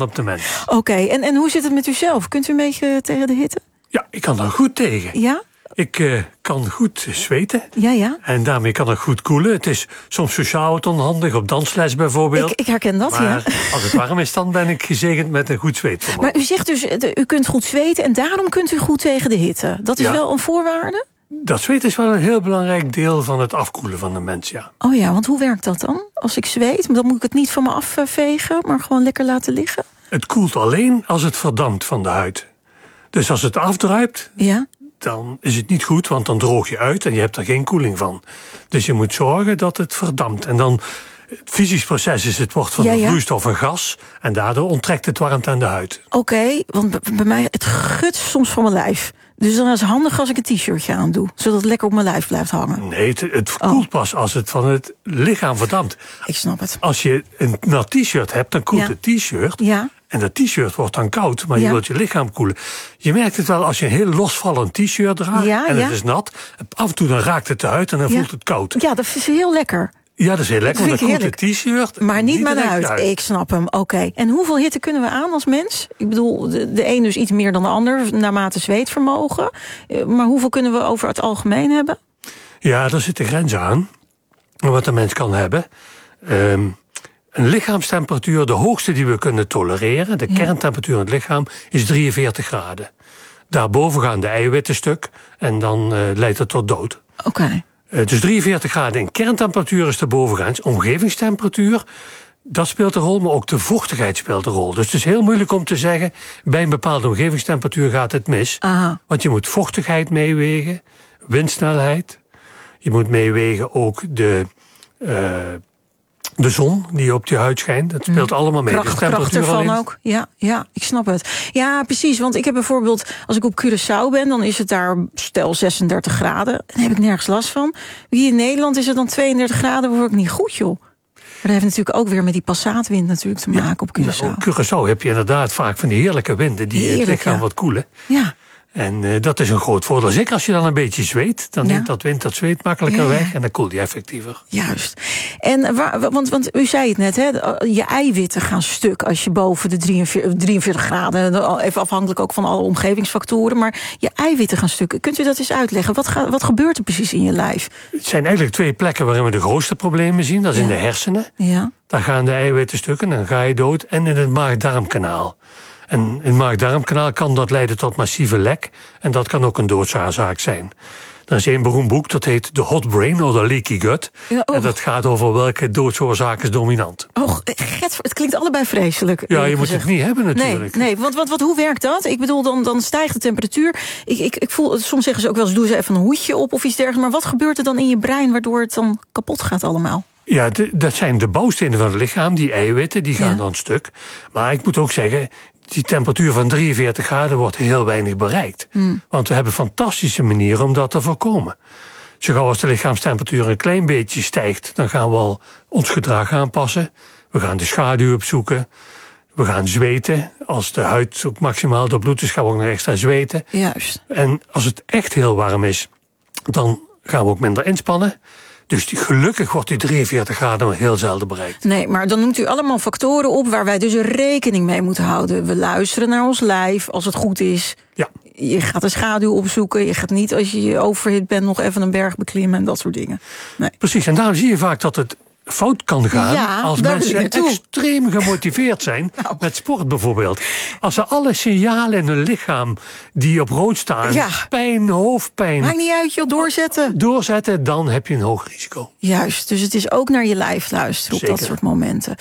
op de mens. Oké, en hoe zit het met u zelf? Kunt u een beetje tegen de hitte? Ja, ik kan er goed tegen. Ja? Ik kan goed zweten. Ja. En daarmee kan ik goed koelen. Het is soms sociaal wat onhandig, op dansles bijvoorbeeld. Ik herken dat, maar als het warm is, dan ben ik gezegend met een goed zweetvermogen. Maar u zegt dus, u kunt goed zweten en daarom kunt u goed tegen de hitte. Dat is wel een voorwaarde? Dat zweet is wel een heel belangrijk deel van het afkoelen van de mens, ja. Oh ja, want hoe werkt dat dan? Als ik zweet, dan moet ik het niet van me afvegen, maar gewoon lekker laten liggen? Het koelt alleen als het verdampt van de huid. Dus als het afdruipt, dan is het niet goed, want dan droog je uit en je hebt er geen koeling van. Dus je moet zorgen dat het verdampt. En dan, het fysisch proces is, het wordt van de vloeistof een gas en daardoor onttrekt het warmte aan de huid. Oké, want bij mij, het gutst soms van mijn lijf. Dus dan is het handig als ik een t-shirtje aandoe, zodat het lekker op mijn lijf blijft hangen. Nee, het koelt pas als het van het lichaam verdampt. Ik snap het. Als je een nat t-shirt hebt, dan koelt het t-shirt. Ja. En dat t-shirt wordt dan koud, maar je wilt je lichaam koelen. Je merkt het wel als je een heel losvallend t-shirt draagt en het is nat. Af en toe dan raakt het de huid en dan voelt het koud. Ja, dat is heel lekker. Ja, dat is heel lekker, want dan koelt het t-shirt. Maar niet mijn huid. Ik snap hem, oké. En hoeveel hitte kunnen we aan als mens? Ik bedoel, de een dus iets meer dan de ander, naarmate zweetvermogen. Maar hoeveel kunnen we over het algemeen hebben? Ja, daar zit de grens aan. Wat een mens kan hebben. Een lichaamstemperatuur, de hoogste die we kunnen tolereren, de kerntemperatuur in het lichaam, is 43 graden. Daarboven gaan de eiwitten stuk en dan leidt het tot dood. Oké. Dus 43 graden in kerntemperatuur is de bovengrens. Omgevingstemperatuur, dat speelt een rol, maar ook de vochtigheid speelt een rol. Dus het is heel moeilijk om te zeggen, bij een bepaalde omgevingstemperatuur gaat het mis. Aha. Want je moet vochtigheid meewegen, windsnelheid. Je moet meewegen ook de zon die op je huid schijnt. Dat speelt allemaal mee. Kracht ervan ook. Ja, ik snap het. Ja, precies. Want ik heb bijvoorbeeld, als ik op Curaçao ben, dan is het daar stel 36 graden. Dan heb ik nergens last van. Hier in Nederland is het dan 32 graden, word ik niet goed, joh. Maar dat heeft natuurlijk ook weer met die passaatwind natuurlijk te maken op Curaçao. Op Curaçao heb je inderdaad vaak van die heerlijke winden die het lichaam wat koelen. Ja. En dat is een groot voordeel. Zeker als je dan een beetje zweet, dan neemt dat wind dat zweet makkelijker weg en dan koelt je effectiever. Juist. En want u zei het net, hè, je eiwitten gaan stuk als je boven de 43 graden, even afhankelijk ook van alle omgevingsfactoren, maar je eiwitten gaan stuk. Kunt u dat eens uitleggen? Wat gebeurt er precies in je lijf? Het zijn eigenlijk twee plekken waarin we de grootste problemen zien. Dat is in de hersenen. Ja. Daar gaan de eiwitten stukken en dan ga je dood. En in het maag-darmkanaal. En in het maag-darmkanaal kan dat leiden tot massieve lek. En dat kan ook een doodsoorzaak zijn. Er is een beroemd boek, dat heet The Hot Brain of The Leaky Gut. En dat gaat over welke doodsoorzaak is dominant. Het klinkt allebei vreselijk. Ja, je moet het niet hebben natuurlijk. Nee, want hoe werkt dat? Ik bedoel, dan stijgt de temperatuur. Ik voel, soms zeggen ze ook wel eens, doe ze even een hoedje op of iets dergelijks. Maar wat gebeurt er dan in je brein waardoor het dan kapot gaat allemaal? Ja, dat zijn de bouwstenen van het lichaam, die eiwitten, die gaan dan stuk. Maar ik moet ook zeggen, die temperatuur van 43 graden wordt heel weinig bereikt. Want we hebben fantastische manieren om dat te voorkomen. Zo gauw als de lichaamstemperatuur een klein beetje stijgt, dan gaan we al ons gedrag aanpassen. We gaan de schaduw opzoeken. We gaan zweten. Als de huid ook maximaal doorbloed is, gaan we ook nog extra zweten. Juist. En als het echt heel warm is, dan gaan we ook minder inspannen. Dus gelukkig wordt die 43 graden maar heel zelden bereikt. Nee, maar dan noemt u allemaal factoren op waar wij dus rekening mee moeten houden. We luisteren naar ons lijf als het goed is. Ja. Je gaat de schaduw opzoeken. Je gaat niet als je overhit bent nog even een berg beklimmen en dat soort dingen. Nee. Precies, en daarom zie je vaak dat het fout kan gaan als mensen extreem gemotiveerd zijn met sport bijvoorbeeld. Als ze alle signalen in hun lichaam die op rood staan, pijn, hoofdpijn, maakt niet uit, joh, doorzetten, dan heb je een hoog risico. Juist, dus het is ook naar je lijf luisteren op dat soort momenten.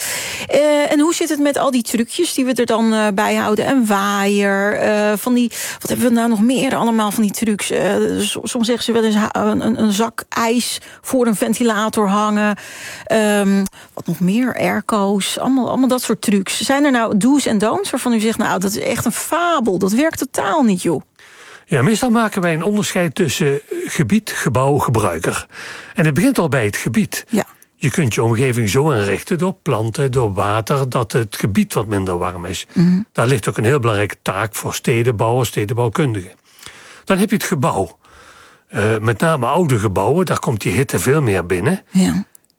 En hoe zit het met al die trucjes die we er dan bij houden? Een waaier, wat hebben we nou nog meer allemaal van die trucs? Soms zeggen ze wel eens een zak ijs voor een ventilator hangen. Wat nog meer? Airco's, allemaal dat soort trucs. Zijn er nou do's en don'ts waarvan u zegt, nou, dat is echt een fabel. Dat werkt totaal niet, joh. Ja, meestal maken wij een onderscheid tussen gebied, gebouw, gebruiker. En het begint al bij het gebied. Ja. Je kunt je omgeving zo inrichten door planten, door water, dat het gebied wat minder warm is. Daar ligt ook een heel belangrijke taak voor stedenbouwers, stedenbouwkundigen. Dan heb je het gebouw. Met name oude gebouwen, daar komt die hitte veel meer binnen. Ja.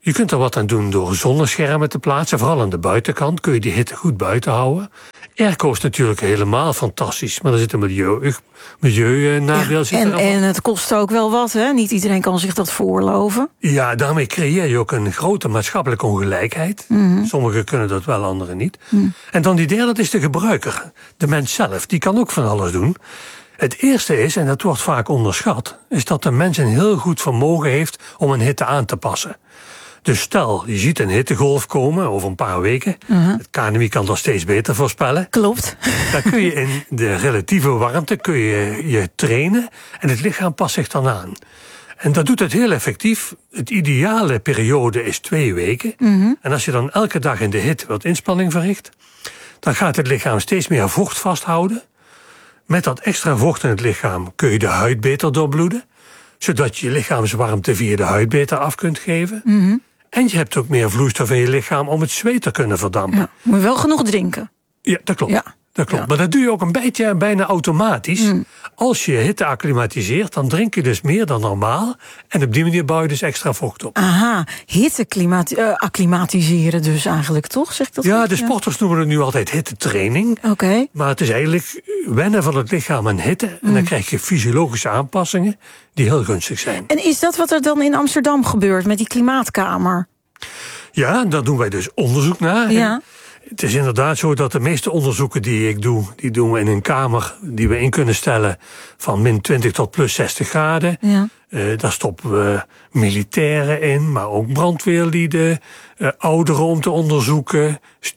Je kunt er wat aan doen door zonneschermen te plaatsen. Vooral aan de buitenkant kun je die hitte goed buiten houden. Airco is natuurlijk helemaal fantastisch, maar er zit een milieunadeel. En het kost ook wel wat, hè? Niet iedereen kan zich dat veroorloven. Ja, daarmee creëer je ook een grote maatschappelijke ongelijkheid. Sommigen kunnen dat wel, anderen niet. En dan die derde, dat is de gebruiker. De mens zelf, die kan ook van alles doen. Het eerste is, en dat wordt vaak onderschat, is dat de mens een heel goed vermogen heeft om een hitte aan te passen. Dus stel, je ziet een hittegolf komen over een paar weken. Het KNMI kan dat steeds beter voorspellen. Klopt. Dan kun je in de relatieve warmte je trainen en het lichaam past zich dan aan. En dat doet het heel effectief. Het ideale periode is 2 weken. En als je dan elke dag in de hitte wat inspanning verricht, dan gaat het lichaam steeds meer vocht vasthouden. Met dat extra vocht in het lichaam kun je de huid beter doorbloeden, zodat je lichaamswarmte via de huid beter af kunt geven. En je hebt ook meer vloeistof in je lichaam om het zweet te kunnen verdampen. Ja, moet je wel genoeg drinken. Ja, dat klopt. Ja. Dat klopt. Ja. Maar dat doe je ook een beetje bijna automatisch. Als je hitte acclimatiseert, dan drink je dus meer dan normaal. En op die manier bouw je dus extra vocht op. Aha, hitte acclimatiseren dus eigenlijk, toch? Zeg ik dat Ja, goed? de sporters noemen het nu altijd hittetraining. Oké. Maar het is eigenlijk wennen van het lichaam aan hitte. En dan krijg je fysiologische aanpassingen die heel gunstig zijn. En is dat wat er dan in Amsterdam gebeurt met die klimaatkamer? Ja, daar doen wij dus onderzoek naar. Ja. Het is inderdaad zo dat de meeste onderzoeken die ik doe, die doen we in een kamer die we in kunnen stellen van min 20 tot plus 60 graden. Ja. Daar stoppen we militairen in, maar ook brandweerlieden, ouderen om te onderzoeken,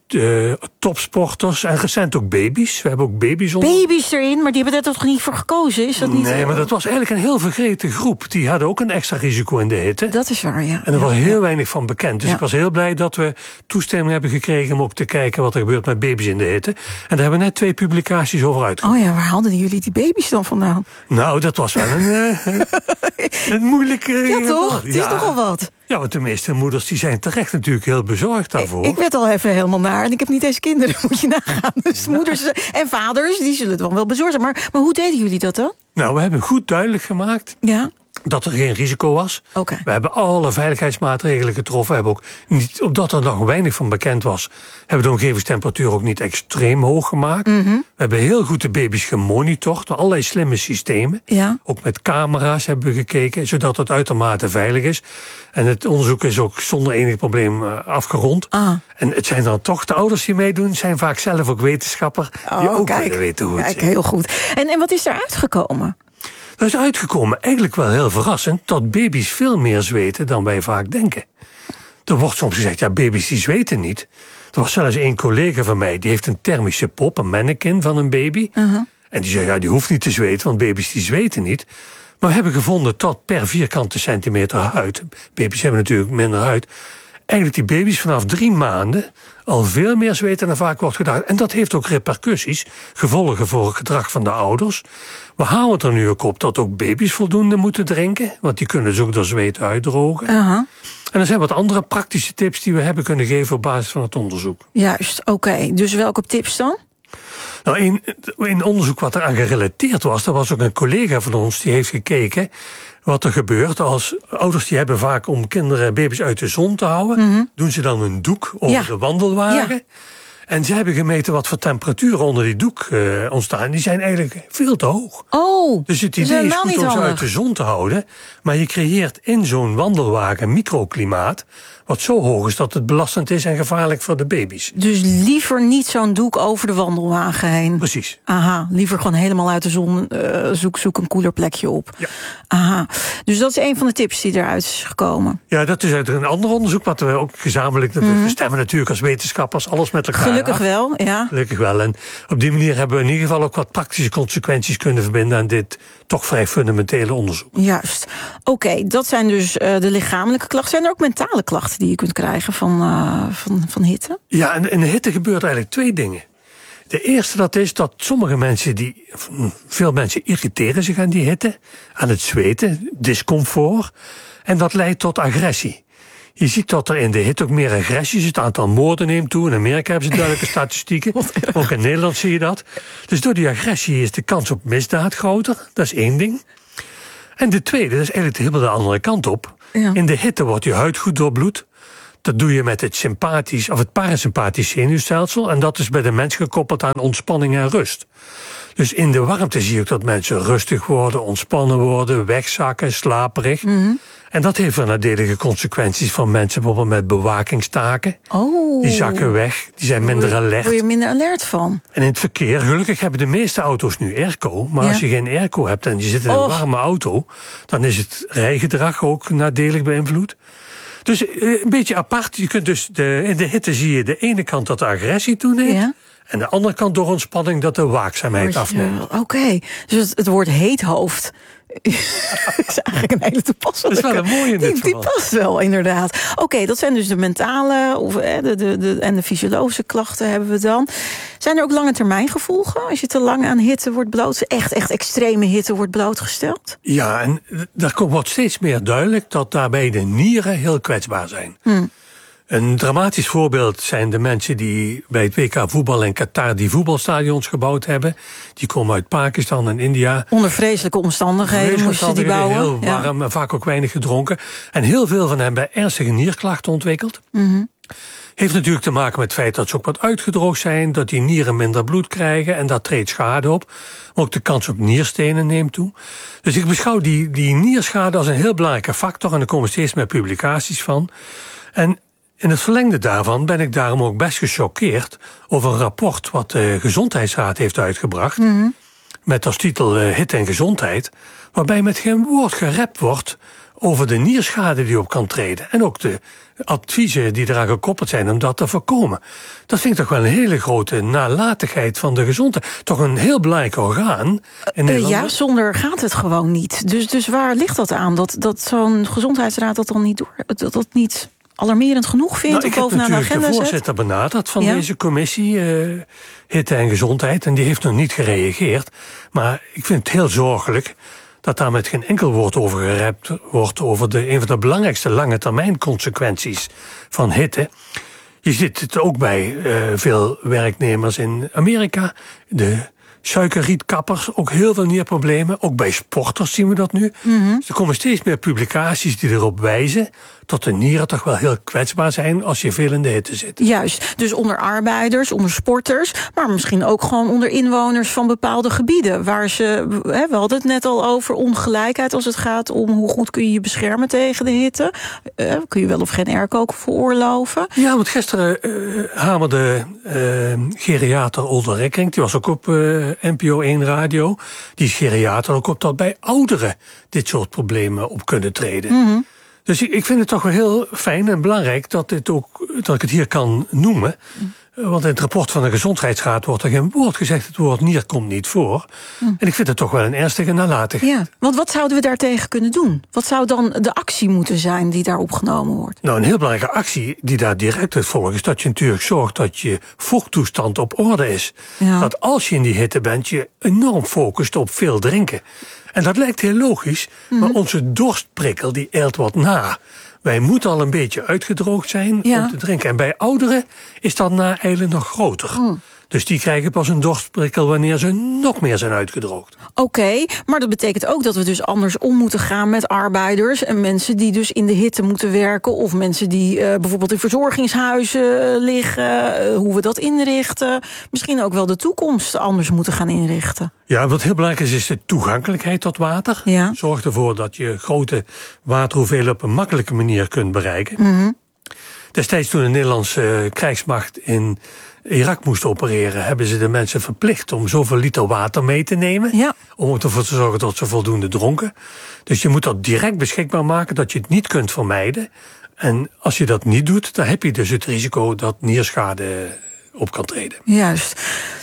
topsporters en recent ook baby's. We hebben ook baby's onderzocht. Baby's erin, maar die hebben daar toch niet voor gekozen? Is dat niet? Nee, maar dat was eigenlijk een heel vergeten groep. Die hadden ook een extra risico in de hitte. Dat is waar, ja. En er was heel weinig van bekend. Dus Ja. ik was heel blij dat we toestemming hebben gekregen om ook te kijken wat er gebeurt met baby's in de hitte. En daar hebben we net 2 publicaties over uitgekomen. Oh ja, waar haalden jullie die baby's dan vandaan? Nou, dat was wel een moeilijke... Ja, toch? Het is toch al wat. Ja, want de meeste moeders die zijn terecht natuurlijk heel bezorgd daarvoor. Ik werd al even helemaal naar en ik heb niet eens kinderen, moet je nagaan. Dus moeders en vaders, die zullen het wel bezorgd zijn. Maar hoe deden jullie dat dan? Nou, we hebben goed duidelijk gemaakt Ja. dat er geen risico was. Oké. We hebben alle veiligheidsmaatregelen getroffen. We hebben ook niet, omdat er nog weinig van bekend was, hebben we de omgevingstemperatuur ook niet extreem hoog gemaakt. We hebben heel goed de baby's gemonitord door allerlei slimme systemen. Ja. Ook met camera's hebben we gekeken, zodat het uitermate veilig is. En het onderzoek is ook zonder enig probleem afgerond. En het zijn dan toch de ouders die meedoen, zijn vaak zelf ook wetenschapper, die ook willen weten hoe het Kijk, zit. heel goed. En wat is er uitgekomen? Dat is uitgekomen, eigenlijk wel heel verrassend, dat baby's veel meer zweten dan wij vaak denken. Er wordt soms gezegd, ja, baby's die zweten niet. Er was zelfs een collega van mij, die heeft een thermische pop, een mannequin van een baby. En die zei, ja, die hoeft niet te zweten, want baby's die zweten niet. Maar we hebben gevonden dat per vierkante centimeter huid, baby's hebben natuurlijk minder huid, eigenlijk die baby's vanaf 3 maanden al veel meer zweten dan vaak wordt gedacht. En dat heeft ook repercussies, gevolgen voor het gedrag van de ouders. We houden het er nu ook op dat ook baby's voldoende moeten drinken, want die kunnen dus ook door zweet uitdrogen. En er zijn wat andere praktische tips die we hebben kunnen geven op basis van het onderzoek. Juist, oké. Dus welke tips dan? Nou, een onderzoek wat eraan gerelateerd was, er was ook een collega van ons die heeft gekeken wat er gebeurt als ouders die hebben vaak om kinderen en baby's uit de zon te houden, doen ze dan een doek over de wandelwagen. Ja. En ze hebben gemeten wat voor temperaturen onder die doek ontstaan. Die zijn eigenlijk veel te hoog. Oh, dus het idee is goed om ze uit de zon te houden. Maar je creëert in zo'n wandelwagen microklimaat wat zo hoog is dat het belastend is en gevaarlijk voor de baby's. Dus liever niet zo'n doek over de wandelwagen heen. Precies. Aha, liever gewoon helemaal uit de zon, zoek een koeler plekje op. Ja. Aha, dus dat is een van de tips die eruit is gekomen. Ja, dat is uit een ander onderzoek wat we ook gezamenlijk... We stemmen natuurlijk als wetenschappers alles met elkaar Gelukkig af. wel, ja. Gelukkig wel. En op die manier hebben we in ieder geval ook wat praktische consequenties kunnen verbinden aan dit toch vrij fundamentele onderzoek. Juist. Oké, dat zijn dus de lichamelijke klachten. Zijn er ook mentale klachten die je kunt krijgen van hitte? Ja, en in de hitte gebeurt eigenlijk 2 dingen. De eerste dat is dat sommige mensen, veel mensen irriteren zich aan die hitte, aan het zweten, discomfort. En dat leidt tot agressie. Je ziet dat er in de hitte ook meer agressie is. Het aantal moorden neemt toe. In Amerika hebben ze duidelijke statistieken. Ook in Nederland zie je dat. Dus door die agressie is de kans op misdaad groter. Dat is 1 ding. En de tweede, dat is eigenlijk helemaal de andere kant op. Ja. In de hitte wordt je huid goed doorbloed. Dat doe je met het sympathisch of het parasympathisch zenuwstelsel. En dat is bij de mens gekoppeld aan ontspanning en rust. Dus in de warmte zie ik dat mensen rustig worden, ontspannen worden, wegzakken, slaperig. Mm-hmm. En dat heeft wel nadelige consequenties van mensen bijvoorbeeld met bewakingstaken. Oh. Die zakken weg, die zijn minder alert. Word je minder alert van? En in het verkeer, gelukkig hebben de meeste auto's nu airco. Maar als je geen airco hebt en je zit in een warme auto, dan is het rijgedrag ook nadelig beïnvloed. Dus een beetje apart. Je kunt dus in de hitte zie je de ene kant dat de agressie toeneemt. Ja. En de andere kant door ontspanning dat de waakzaamheid afneemt. Oké, dus het woord heethoofd is eigenlijk een hele toepasselijke. Dat is wel een mooie in dit die past wel, inderdaad. Oké, dat zijn dus de mentale en de fysiologische klachten hebben we dan. Zijn er ook lange termijn gevolgen als je te lang aan hitte wordt blootgesteld? Echt extreme hitte wordt blootgesteld? Ja, en wordt steeds meer duidelijk dat daarbij de nieren heel kwetsbaar zijn. Een dramatisch voorbeeld zijn de mensen die bij het WK voetbal in Qatar die voetbalstadions gebouwd hebben. Die komen uit Pakistan en India. Onder vreselijke omstandigheden moesten die bouwen. Heel warm en vaak ook weinig gedronken. En heel veel van hen hebben ernstige nierklachten ontwikkeld. Mm-hmm. Heeft natuurlijk te maken met het feit dat ze ook wat uitgedroogd zijn. Dat die nieren minder bloed krijgen en dat treedt schade op. Maar ook de kans op nierstenen neemt toe. Dus ik beschouw die nierschade als een heel belangrijke factor. En er komen steeds meer publicaties van. En in het verlengde daarvan ben ik daarom ook best gechoqueerd over een rapport wat de Gezondheidsraad heeft uitgebracht. Mm-hmm. Met als titel Hitte en Gezondheid. Waarbij met geen woord gerept wordt over de nierschade die op kan treden. En ook de adviezen die eraan gekoppeld zijn om dat te voorkomen. Dat vind ik toch wel een hele grote nalatigheid van de gezondheid. Toch een heel belangrijk orgaan in Nederland. Ja, zonder gaat het gewoon niet. Dus waar ligt dat aan? Dat zo'n gezondheidsraad dat dan niet dat niet alarmerend genoeg vindt? Ik heb natuurlijk de voorzitter benaderd van deze commissie, Hitte en Gezondheid. En die heeft nog niet gereageerd. Maar ik vind het heel zorgelijk dat daar met geen enkel woord over gerept wordt over een van de belangrijkste lange termijn consequenties van hitte. Je ziet het ook bij veel werknemers in Amerika. De suikerrietkappers, ook heel veel nierproblemen. Ook bij sporters zien we dat nu. Mm-hmm. Dus er komen steeds meer publicaties die erop wijzen dat de nieren toch wel heel kwetsbaar zijn als je veel in de hitte zit. Juist, dus onder arbeiders, onder sporters, maar misschien ook gewoon onder inwoners van bepaalde gebieden. Waar we hadden het net al over ongelijkheid als het gaat om hoe goed kun je je beschermen tegen de hitte. Kun je wel of geen airco veroorloven? Ja, want gisteren hamerde geriater Older Rekkering, die was ook op NPO 1 Radio. Die is geriater ook op dat bij ouderen dit soort problemen op kunnen treden. Mm-hmm. Dus ik vind het toch wel heel fijn en belangrijk dat ik het hier kan noemen. Want in het rapport van de Gezondheidsraad wordt er geen woord gezegd. Het woord nier komt niet voor. En ik vind het toch wel een ernstige nalatigheid. Ja, want wat zouden we daartegen kunnen doen? Wat zou dan de actie moeten zijn die daar opgenomen wordt? Nou, een heel belangrijke actie die daar direct uit volgt is dat je natuurlijk zorgt dat je vochttoestand op orde is. Ja. Dat als je in die hitte bent, je enorm focust op veel drinken. En dat lijkt heel logisch, maar onze dorstprikkel die eilt wat na. Wij moeten al een beetje uitgedroogd zijn om te drinken. En bij ouderen is dat na-eilen nog groter. Dus die krijgen pas een dorstprikkel wanneer ze nog meer zijn uitgedroogd. Oké, maar dat betekent ook dat we dus anders om moeten gaan met arbeiders en mensen die dus in de hitte moeten werken, of mensen die bijvoorbeeld in verzorgingshuizen liggen, hoe we dat inrichten. Misschien ook wel de toekomst anders moeten gaan inrichten. Ja, wat heel belangrijk is de toegankelijkheid tot water. Ja. Zorg ervoor dat je grote waterhoeveelheden op een makkelijke manier kunt bereiken. Mm-hmm. Destijds toen de Nederlandse krijgsmacht in Irak moest opereren, hebben ze de mensen verplicht om zoveel liter water mee te nemen. Ja. Om ervoor te zorgen dat ze voldoende dronken. Dus je moet dat direct beschikbaar maken, dat je het niet kunt vermijden. En als je dat niet doet, dan heb je dus het risico dat nierschade op kan treden. Juist.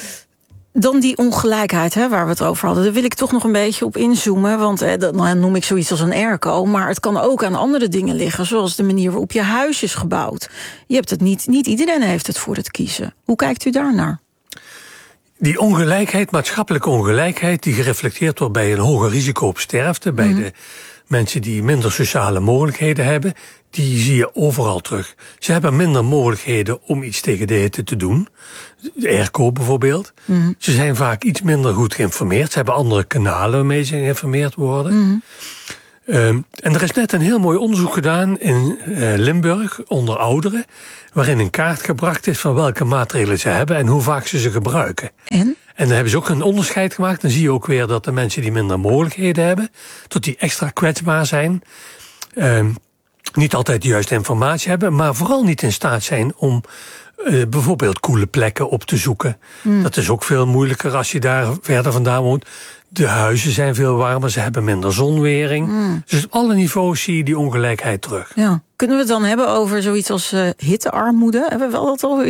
Dan die ongelijkheid waar we het over hadden. Daar wil ik toch nog een beetje op inzoomen. Want dan noem ik zoiets als een airco. Maar het kan ook aan andere dingen liggen. Zoals de manier waarop je huis is gebouwd. Je hebt het niet iedereen heeft het voor het kiezen. Hoe kijkt u daarnaar? Die ongelijkheid, maatschappelijke ongelijkheid, die gereflecteerd wordt bij een hoger risico op sterfte. Bij de mensen die minder sociale mogelijkheden hebben. Die zie je overal terug. Ze hebben minder mogelijkheden om iets tegen de hitte te doen. De airco bijvoorbeeld. Mm-hmm. Ze zijn vaak iets minder goed geïnformeerd. Ze hebben andere kanalen waarmee ze geïnformeerd worden. Mm-hmm. En er is net een heel mooi onderzoek gedaan in Limburg onder ouderen, waarin een kaart gebracht is van welke maatregelen ze hebben en hoe vaak ze gebruiken. En dan hebben ze ook een onderscheid gemaakt. Dan zie je ook weer dat de mensen die minder mogelijkheden hebben, tot die extra kwetsbaar zijn, niet altijd de juiste informatie hebben, maar vooral niet in staat zijn om bijvoorbeeld koele plekken op te zoeken. Dat is ook veel moeilijker als je daar verder vandaan woont. De huizen zijn veel warmer, ze hebben minder zonwering. Dus op alle niveaus zie je die ongelijkheid terug. Ja. Kunnen we het dan hebben over zoiets als hittearmoede? Hebben we wel dat al?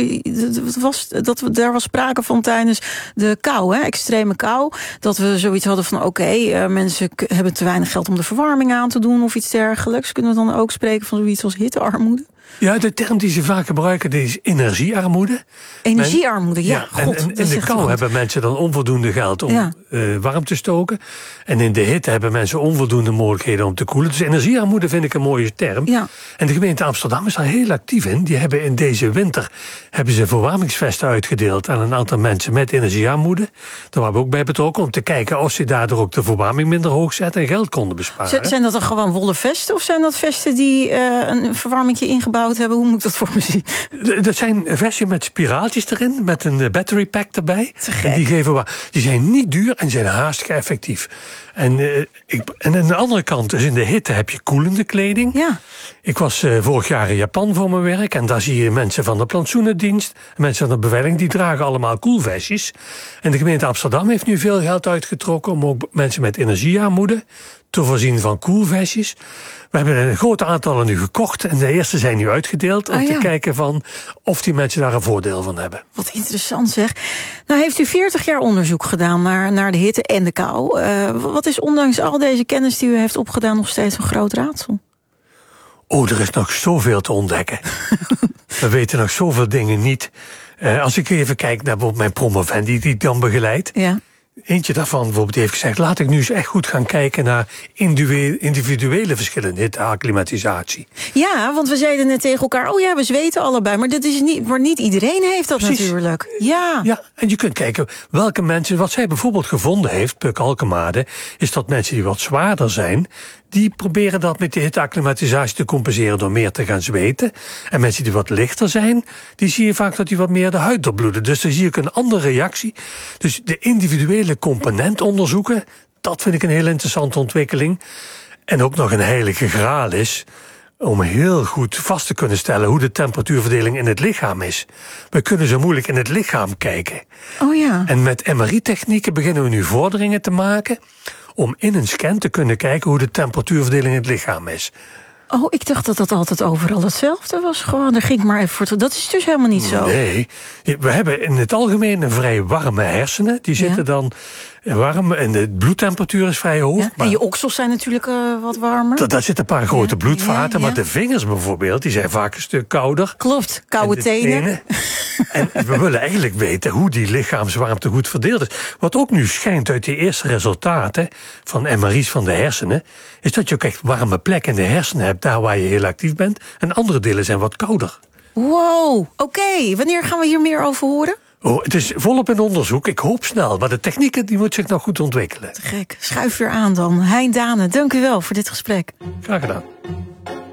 Daar was sprake van tijdens de kou, extreme kou. Dat we zoiets hadden van mensen hebben te weinig geld om de verwarming aan te doen of iets dergelijks. Kunnen we dan ook spreken van zoiets als hittearmoede? Ja, de term die ze vaak gebruiken, die is energiearmoede. Energiearmoede, ja. God, en in de kou hebben mensen dan onvoldoende geld om warm te stoken. En in de hitte hebben mensen onvoldoende mogelijkheden om te koelen. Dus energiearmoede vind ik een mooie term. Ja. En de gemeente Amsterdam is daar heel actief in. Die hebben in deze winter verwarmingsvesten uitgedeeld aan een aantal mensen met energiearmoede. Daar waren we ook bij betrokken om te kijken of ze daardoor ook de verwarming minder hoog zetten en geld konden besparen. Zijn dat dan gewoon wollen vesten of zijn dat vesten die een verwarmingje ingebouwd hebben? Hoe moet ik dat voor me zien? Dat zijn vesten met spiraaltjes erin, met een battery pack erbij. En die zijn niet duur en zijn hartstikke effectief. En aan de andere kant, dus in de hitte heb je koelende kleding. Ja. Ik was vorig jaar in Japan voor mijn werk en daar zie je mensen van de plantsoenendienst, mensen van de beveiliging, die dragen allemaal koelvestjes. En de gemeente Amsterdam heeft nu veel geld uitgetrokken om ook mensen met energiearmoede te voorzien van koelvestjes. We hebben een groot aantal nu gekocht en de eerste zijn nu uitgedeeld om te kijken van of die mensen daar een voordeel van hebben. Wat interessant zeg. Nou heeft u 40 jaar onderzoek gedaan naar de hitte en de kou. Wat is ondanks al deze kennis die u heeft opgedaan nog steeds een groot raadsel? Er is nog zoveel te ontdekken. We weten nog zoveel dingen niet. Als ik even kijk naar bijvoorbeeld mijn promovend die ik dan begeleid. Ja. Eentje daarvan bijvoorbeeld die heeft gezegd, laat ik nu eens echt goed gaan kijken naar individuele verschillen in de acclimatisatie. Ja, want we zeiden net tegen elkaar, we zweten allebei, maar dat is niet iedereen heeft dat. Precies. Natuurlijk. Ja, en je kunt kijken welke mensen, wat zij bijvoorbeeld gevonden heeft, Puk Alkemade, is dat mensen die wat zwaarder zijn, die proberen dat met de hitteacclimatisatie te compenseren door meer te gaan zweten. En mensen die wat lichter zijn, die zie je vaak dat die wat meer de huid doorbloeden. Dus dan zie ik een andere reactie. Dus de individuele component onderzoeken, dat vind ik een heel interessante ontwikkeling. En ook nog een heilige graal is om heel goed vast te kunnen stellen hoe de temperatuurverdeling in het lichaam is. We kunnen zo moeilijk in het lichaam kijken. Oh ja. En met MRI-technieken beginnen we nu vorderingen te maken om in een scan te kunnen kijken hoe de temperatuurverdeling in het lichaam is. Ik dacht dat dat altijd overal hetzelfde was. Gewoon, daar ging ik maar even voor. Dat is dus helemaal niet zo. Nee, we hebben in het algemeen een vrij warme hersenen. Die zitten dan warm en de bloedtemperatuur is vrij hoog. Ja, en je oksels zijn natuurlijk wat warmer. Daar zitten een paar grote bloedvaten, maar de vingers bijvoorbeeld, die zijn vaak een stuk kouder. Klopt, koude tenen. En we willen eigenlijk weten hoe die lichaamswarmte goed verdeeld is. Wat ook nu schijnt uit die eerste resultaten van MRI's van de hersenen, is dat je ook echt warme plekken in de hersenen hebt, daar waar je heel actief bent. En andere delen zijn wat kouder. Wow, oké. Wanneer gaan we hier meer over horen? Het is volop in onderzoek. Ik hoop snel. Maar de technieken die moet zich nog goed ontwikkelen. Te gek. Schuif weer aan dan. Hein Dane, dank u wel voor dit gesprek. Graag gedaan.